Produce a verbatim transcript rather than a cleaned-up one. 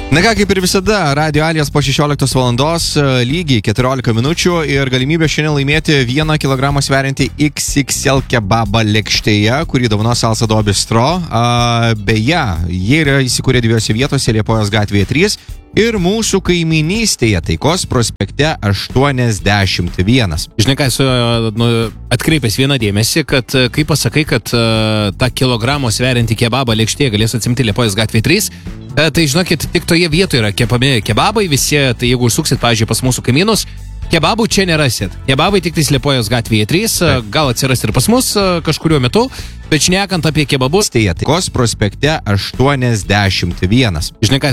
Na ką, kaip ir visada, Radio Alijas po šešioliktos valandos, lygiai keturiolika minučių ir galimybė šiandien laimėti vieną kilogramą sveriantį iks iks el kebabą lėkštėje, kurį dovanos Salsado Bistro. A, beje, jie yra įsikūrę dviejose vietose, Liepojos gatvėje trys ir mūsų kaiminystėje Taikos prospekte aštuoniasdešimt vienas. Žinai, ką esu nu, atkreipęs vieną dėmesį, kad kai pasakai, kad uh, tą kilogramo sveriantį kebabą lėkštėje galės atsimti Liepojos gatvėje trys, uh, tai žinokit, tik toje vietoje yra kepami kebabai, visi, tai jeigu užsuksit, pavyzdžiui, pas mūsų kaimynus, kebabų čia nerasit. Kebabai tik tais Liepojos gatvėje trys, uh, gal atsiras ir pas mus uh, kažkuriuo metu, bet šnekant apie kebabus. Taikos prospekte aštuoniasdešimt vienas. Žinai, ką